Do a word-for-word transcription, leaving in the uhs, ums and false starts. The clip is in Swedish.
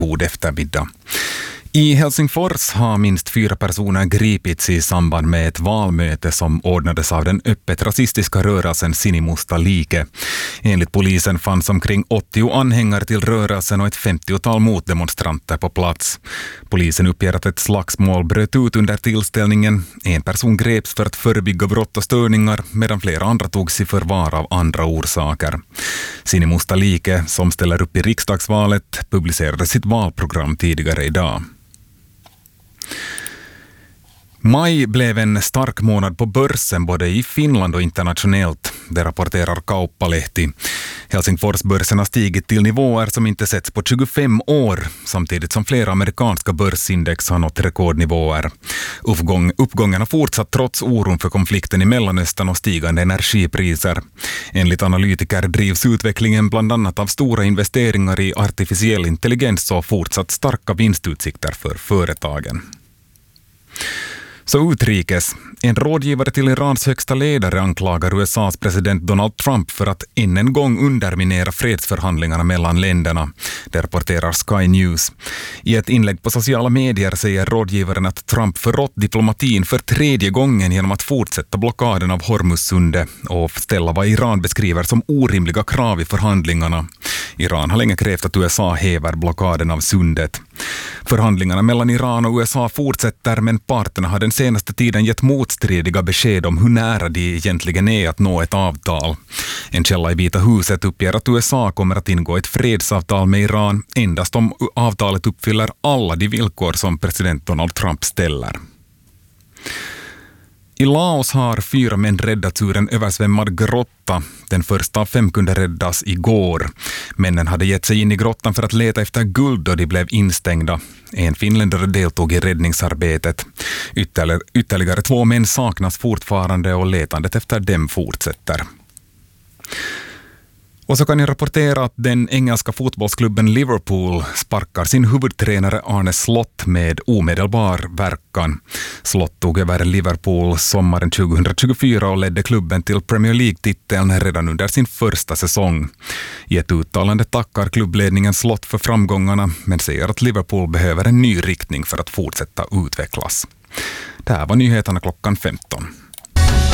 god eftermiddag. I Helsingfors har minst fyra personer gripits i samband med ett valmöte som ordnades av den öppet rasistiska rörelsen Sinimusta Liike. Enligt polisen fanns omkring åttio anhängare till rörelsen och ett femtiotal motdemonstranter på plats. Polisen uppger att ett slagsmål bröt ut under tillställningen. En person greps för att förebygga brott och störningar medan flera andra togs i förvar av andra orsaker. Sinimusta Liike, som ställer upp i riksdagsvalet, publicerade sitt valprogram tidigare idag. Maj blev en stark månad på börsen både i Finland och internationellt. Det rapporterar Kauppalehti. Helsingforsbörsen har stigit till nivåer som inte setts på tjugofem år, samtidigt som flera amerikanska börsindex har nått rekordnivåer. Uppgång, uppgången har fortsatt trots oron för konflikten i Mellanöstern och stigande energipriser. Enligt analytiker drivs utvecklingen bland annat av stora investeringar i artificiell intelligens och fortsatt starka vinstutsikter för företagen. Så utrikes. En rådgivare till Irans högsta ledare anklagar U S A:s president Donald Trump för att än en gång underminera fredsförhandlingarna mellan länderna. Det rapporterar Sky News. I ett inlägg på sociala medier säger rådgivaren att Trump förrått diplomatin för tredje gången genom att fortsätta blockaden av Hormuzsundet och ställa vad Iran beskriver som orimliga krav i förhandlingarna. Iran har länge krävt att U S A häver blockaden av sundet. Förhandlingarna mellan Iran och U S A fortsätter, men parterna har den senaste tiden gett motstridiga besked om hur nära de egentligen är att nå ett avtal. En källa i Vita huset uppger att U S A kommer att ingå ett fredsavtal med Iran endast om avtalet uppfyller alla de villkor som president Donald Trump ställer. I Laos har fyra män räddats ur en översvämmad grotta. Den första av fem kunde räddas igår. Männen hade gett sig in i grottan för att leta efter guld och de blev instängda. En finländare deltog i räddningsarbetet. Ytterligare, ytterligare två män saknas fortfarande och letandet efter dem fortsätter. Och så kan jag rapportera att den engelska fotbollsklubben Liverpool sparkar sin huvudtränare Arne Slot med omedelbar verkan. Slot tog över Liverpool sommaren tjugohundratjugofyra och ledde klubben till Premier League-titeln redan under sin första säsong. I ett uttalande tackar klubbledningen Slot för framgångarna, men säger att Liverpool behöver en ny riktning för att fortsätta utvecklas. Det här var nyheterna klockan femton.